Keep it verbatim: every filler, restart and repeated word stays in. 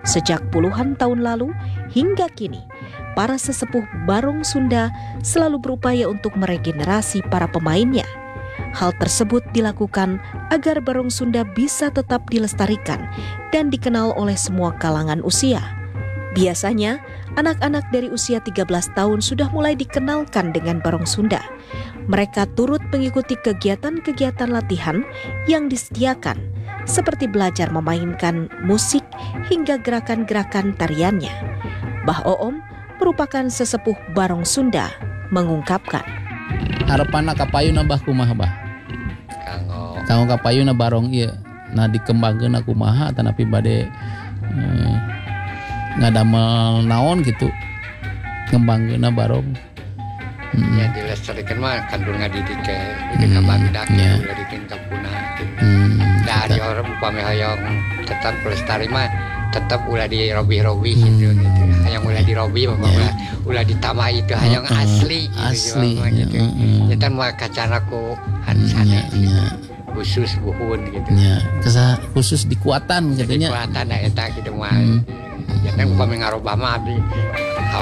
Sejak puluhan tahun lalu hingga kini, para sesepuh Barong Sunda selalu berupaya untuk meregenerasi para pemainnya. Hal tersebut dilakukan agar Barong Sunda bisa tetap dilestarikan dan dikenal oleh semua kalangan usia. Biasanya, anak-anak dari usia tiga belas tahun sudah mulai dikenalkan dengan Barong Sunda. Mereka turut mengikuti kegiatan-kegiatan latihan yang disediakan, seperti belajar memainkan musik hingga gerakan-gerakan tariannya. Bah Oom merupakan sesepuh Barong Sunda mengungkapkan, harapan kapayun abah kumaha bah? Kanggo Kanggo kapayun barong ieu nah dikembangkeun kumaha tanapi bade eh, ngadamel naon gitu ngembangkeun barong. hmm. Ya dilestarikan mah kandung ngadidik ke di kabagidak ya. ulah dikin kapuna gitu. Hmm, Dari kita- orang upami hayang tetap pelestari mah tetap ulah di robi-robi gitu gitu. Hayang ulah di robi mah ulah ulah ditamah itu hayang Heeh, asli gitu asli, mah gitu. ya, heeh. Kita mah kacana ku nya hansana nya khusus buhun gitu. nya kesa khusus dikuatan Jadi katanya. kuatan eta gitu mah. Hmm. Jangan upami ngarobah mah abdi